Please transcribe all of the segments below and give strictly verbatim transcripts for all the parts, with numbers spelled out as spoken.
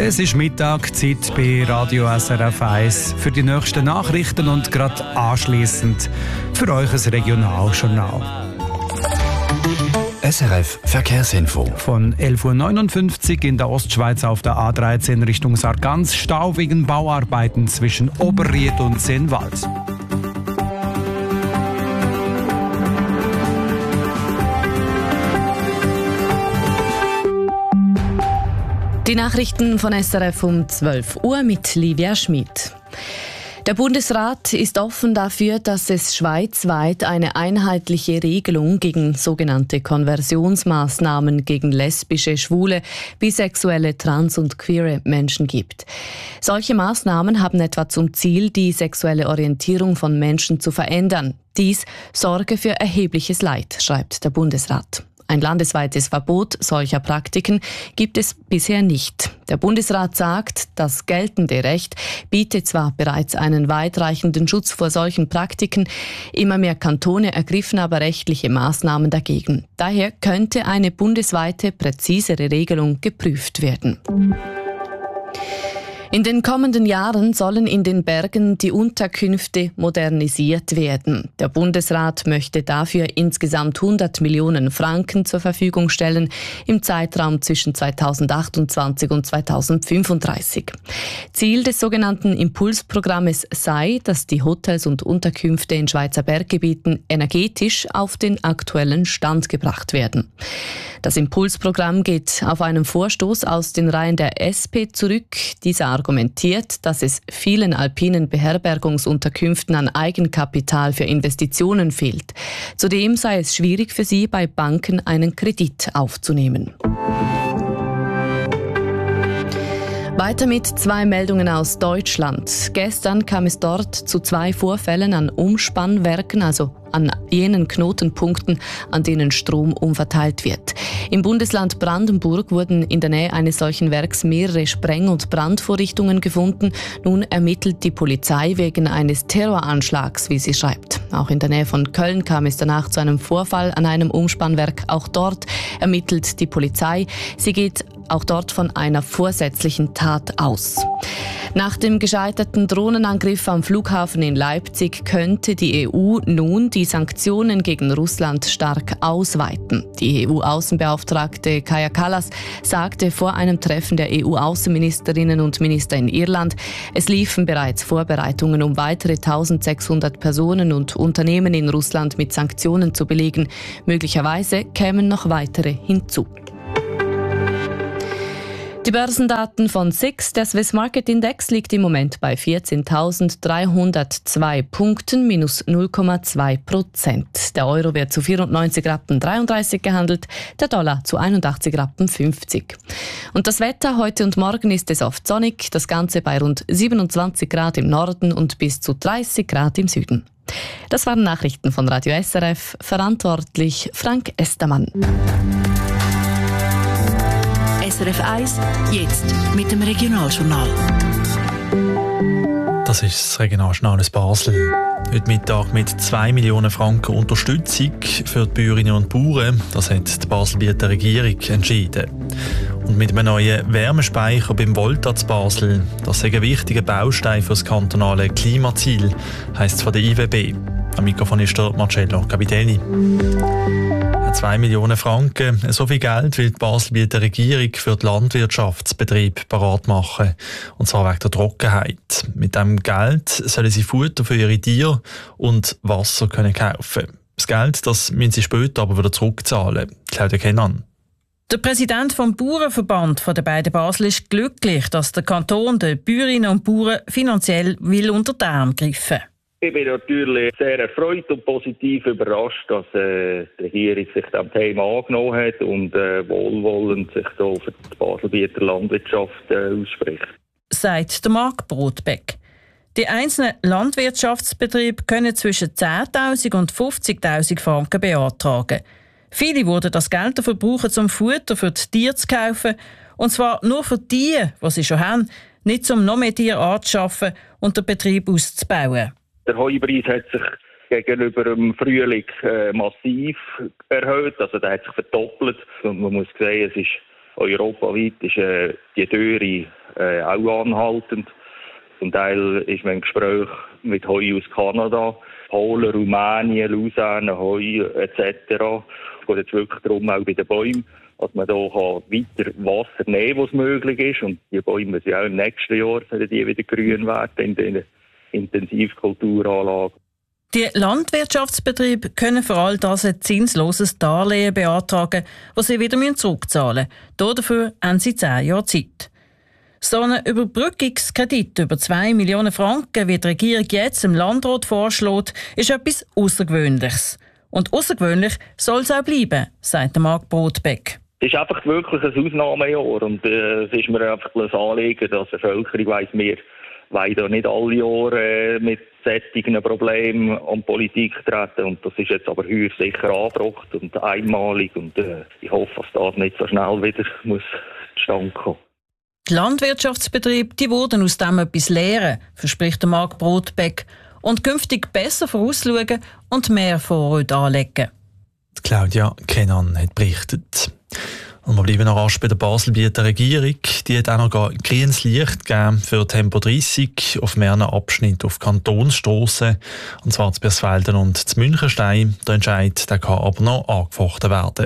Es ist Mittagzeit bei Radio S R F eins für die nächsten Nachrichten und gerade anschliessend für euch ein Regionaljournal. S R F Verkehrsinfo. Von elf Uhr neunundfünfzig in der Ostschweiz auf der A dreizehn Richtung Sargans, Stau wegen Bauarbeiten zwischen Oberried und Sennwald. Die Nachrichten von S R F um zwölf Uhr mit Livia Schmid. Der Bundesrat ist offen dafür, dass es schweizweit eine einheitliche Regelung gegen sogenannte Konversionsmaßnahmen gegen lesbische, schwule, bisexuelle, trans- und queere Menschen gibt. Solche Maßnahmen haben etwa zum Ziel, die sexuelle Orientierung von Menschen zu verändern. Dies sorge für erhebliches Leid, schreibt der Bundesrat. Ein landesweites Verbot solcher Praktiken gibt es bisher nicht. Der Bundesrat sagt, das geltende Recht bietet zwar bereits einen weitreichenden Schutz vor solchen Praktiken, immer mehr Kantone ergriffen aber rechtliche Maßnahmen dagegen. Daher könnte eine bundesweite, präzisere Regelung geprüft werden. In den kommenden Jahren sollen in den Bergen die Unterkünfte modernisiert werden. Der Bundesrat möchte dafür insgesamt hundert Millionen Franken zur Verfügung stellen im Zeitraum zwischen zweitausendachtundzwanzig und zweitausendfünfunddreißig. Ziel des sogenannten Impulsprogrammes sei, dass die Hotels und Unterkünfte in Schweizer Berggebieten energetisch auf den aktuellen Stand gebracht werden. Das Impulsprogramm geht auf einen Vorstoß aus den Reihen der S P zurück. Dieser argumentiert, dass es vielen alpinen Beherbergungsunterkünften an Eigenkapital für Investitionen fehlt. Zudem sei es schwierig für sie, bei Banken einen Kredit aufzunehmen. Weiter mit zwei Meldungen aus Deutschland. Gestern kam es dort zu zwei Vorfällen an Umspannwerken, also an jenen Knotenpunkten, an denen Strom umverteilt wird. Im Bundesland Brandenburg wurden in der Nähe eines solchen Werks mehrere Spreng- und Brandvorrichtungen gefunden. Nun ermittelt die Polizei wegen eines Terroranschlags, wie sie schreibt. Auch in der Nähe von Köln kam es danach zu einem Vorfall an einem Umspannwerk. Auch dort ermittelt die Polizei. Sie geht auch dort von einer vorsätzlichen Tat aus. Nach dem gescheiterten Drohnenangriff am Flughafen in Leipzig könnte die E U nun die Sanktionen gegen Russland stark ausweiten. Die E U-Außenbeauftragte Kaja Kallas sagte vor einem Treffen der E U-Außenministerinnen und Minister in Irland, es liefen bereits Vorbereitungen, um weitere eintausendsechshundert Personen und Unternehmen in Russland mit Sanktionen zu belegen. Möglicherweise kämen noch weitere hinzu. Die Börsendaten von S I X, der Swiss Market Index, liegt im Moment bei vierzehntausenddreihundertzwei Punkten, minus null Komma zwei Prozent. Der Euro wird zu vierundneunzig Rappen dreiunddreißig gehandelt, der Dollar zu einundachtzig Rappen fünfzig. Und das Wetter heute und morgen ist es oft sonnig, das Ganze bei rund siebenundzwanzig Grad im Norden und bis zu dreißig Grad im Süden. Das waren Nachrichten von Radio S R F, verantwortlich Frank Estermann. S R F eins, jetzt mit dem Regionaljournal. Das ist das Regionaljournal aus Basel. Heute Mittag mit zwei Millionen Franken Unterstützung für die Bäuerinnen und Bauern. Das hat die Baselbieter Regierung entschieden. Und mit einem neuen Wärmespeicher beim Volta zu Basel, das ist ein wichtiger Baustein für das kantonale Klimaziel, heisst es von der I W B. Am Mikrofon ist der Marcello Capitelli. zwei Millionen Franken, so viel Geld will die Baselbieter Regierung für die Landwirtschaftsbetriebe parat machen. Und zwar wegen der Trockenheit. Mit diesem Geld sollen sie Futter für ihre Tiere und Wasser können kaufen. Das Geld, das müssen sie später aber wieder zurückzahlen. Claudia Kennan. Der Präsident vom Bauernverband von der beiden Basel ist glücklich, dass der Kanton den Bäuerinnen und Bauern finanziell will unter die Arme greifen. Ich bin natürlich sehr erfreut und positiv überrascht, dass äh, die Regierung sich diesem Thema angenommen hat und äh, wohlwollend sich da für die Baselbieter Landwirtschaft äh, ausspricht. Sagt der Marc Brotbeck. Die einzelnen Landwirtschaftsbetriebe können zwischen zehntausend und fünfzigtausend Franken beantragen. Viele würden das Geld dafür brauchen, um Futter für die Tiere zu kaufen. Und zwar nur für die, die sie schon haben, nicht um noch mehr Tiere anzuschaffen und den Betrieb auszubauen. Der Heupreis hat sich gegenüber dem Frühling äh, massiv erhöht, also der hat sich verdoppelt. Und man muss sehen, es ist europaweit ist, äh, die Dürre äh, auch anhaltend. Zum Teil ist man im Gespräch mit Heu aus Kanada, Polen, Rumänien, Lausanne, Heu et cetera. Es geht jetzt wirklich darum, auch bei den Bäumen, dass man da weiter Wasser nehmen kann, was möglich ist. Und die Bäume müssen ja auch im nächsten Jahr die wieder grün werden in den Intensivkulturanlagen. Die Landwirtschaftsbetriebe können für all das ein zinsloses Darlehen beantragen, das sie wieder zurückzahlen müssen. Dafür haben sie zehn Jahre Zeit. So ein Überbrückungskredit über zwei Millionen Franken, wie die Regierung jetzt im Landrat vorschlägt, ist etwas Außergewöhnliches. Und außergewöhnlich soll es auch bleiben, sagt Marc Brotbeck. Es ist einfach wirklich ein Ausnahmejahr und äh, es ist mir einfach ein Anliegen, dass die Bevölkerung weiss, wir wollen da nicht alle Jahre äh, mit solchen Problemen an die Politik treten. Und das ist jetzt aber heuer sicher angebracht und einmalig. Und äh, ich hoffe, dass das nicht so schnell wieder muss zustande kommen. Die Landwirtschaftsbetriebe die wurden aus dem etwas lernen, verspricht Marc Brotbeck, und künftig besser vorausschauen und mehr Vorrat anlegen. Claudia Kenan hat berichtet. Und wir bleiben noch rasch bei der Baselbieter Regierung. Die hat auch noch grünes Licht gegeben für Tempo dreissig auf mehreren Abschnitten auf Kantonsstrassen, und zwar zu Birsfelden und zu Münchenstein. Der Entscheid der kann aber noch angefochten werden.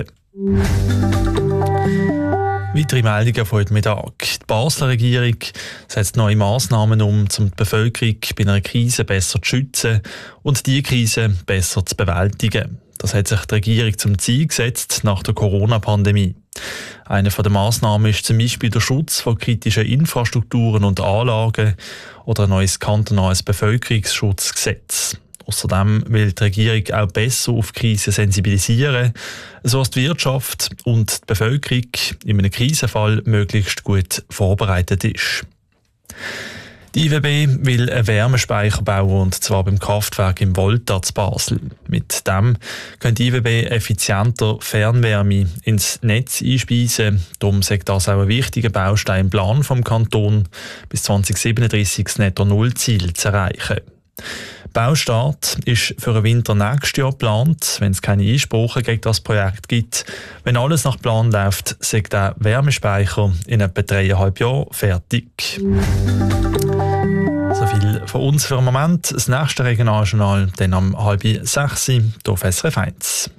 Weitere Meldungen von heute Mittag. Die Basler Regierung setzt neue Massnahmen um, um die Bevölkerung bei einer Krise besser zu schützen und die Krise besser zu bewältigen. Das hat sich die Regierung zum Ziel gesetzt nach der Corona-Pandemie. Eine der Massnahmen ist zum Beispiel der Schutz von kritischen Infrastrukturen und Anlagen oder ein neues kantonales Bevölkerungsschutzgesetz. Außerdem will die Regierung auch besser auf Krisen sensibilisieren, sodass die Wirtschaft und die Bevölkerung in einem Krisenfall möglichst gut vorbereitet ist. Die I W B will einen Wärmespeicher bauen, und zwar beim Kraftwerk im Volta zu Basel. Mit dem kann die I W B effizienter Fernwärme ins Netz einspeisen. Darum ist das auch ein wichtiger Baustein im Plan vom Kanton, bis zwanzig siebenunddreißig das Netto-Null-Ziel zu erreichen. Baustart ist für den Winter nächstes Jahr geplant, wenn es keine Einsprachen gegen das Projekt gibt. Wenn alles nach Plan läuft, sei der Wärmespeicher in etwa dreieinhalb Jahren fertig. So viel von uns für den Moment. Das nächste Regionaljournal dann am halb sechs auf S R F eins.